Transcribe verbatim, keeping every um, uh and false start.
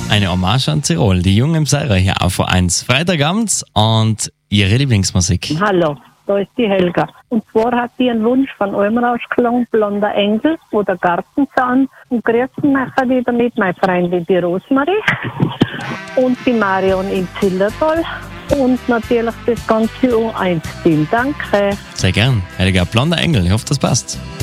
Eine Hommage an Tirol, die Jungen im Seirer hier auf V eins. Freitagabend und ihre Lieblingsmusik. Hallo, da ist die Helga. Und zwar hat die einen Wunsch von eurem rausgeklungen, Blonder Engel oder Gartenzahn. Und grüßen möchte ich damit meine Freundin, die Rosmarie und die Marion in Zillertal und natürlich das ganze U eins Team. Danke. Sehr gern. Helga, Blonder Engel, ich hoffe, das passt.